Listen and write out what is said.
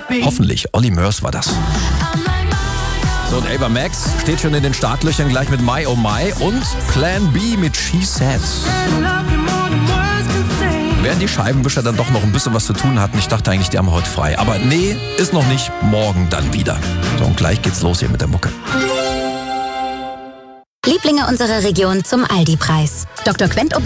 Hoffentlich. Olly Murs war das. So, und Ava Max steht schon in den Startlöchern gleich mit My Oh My und Plan B mit She Said. Während die Scheibenwischer dann doch noch ein bisschen was zu tun hatten, ich dachte eigentlich, die haben heute frei. Aber nee, ist noch nicht, morgen dann wieder. So, und gleich geht's los hier mit der Mucke. Lieblinge unserer Region zum Aldi-Preis. Dr. Quent